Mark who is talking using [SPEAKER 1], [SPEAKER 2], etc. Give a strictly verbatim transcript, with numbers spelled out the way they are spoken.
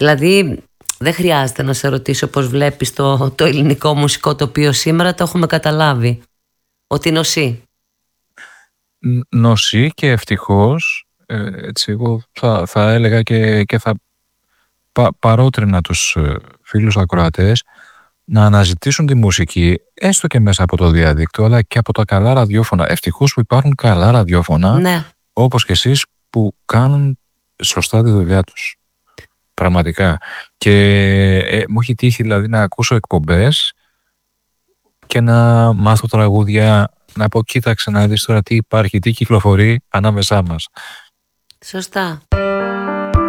[SPEAKER 1] Δηλαδή δεν χρειάζεται να σε ρωτήσω πώς βλέπεις το, το ελληνικό μουσικό τοπίο σήμερα, το έχουμε καταλάβει ότι νοσεί.
[SPEAKER 2] Νοσεί και ευτυχώς, ε, έτσι εγώ θα, θα έλεγα και, και θα πα, παρότρινα τους ε, φίλους ακροατές να αναζητήσουν τη μουσική έστω και μέσα από το διαδίκτυο, αλλά και από τα καλά ραδιόφωνα. Ευτυχώς που υπάρχουν καλά ραδιόφωνα,
[SPEAKER 1] Ναι.
[SPEAKER 2] όπως και εσείς, που κάνουν σωστά τη δουλειά τους. Πραγματικά. Και ε, μου έχει τύχει δηλαδή να ακούσω εκπομπές και να μάθω τραγούδια, να πω κοίταξε να δεις τώρα τι υπάρχει, τι κυκλοφορεί ανάμεσά μας.
[SPEAKER 1] Σωστά.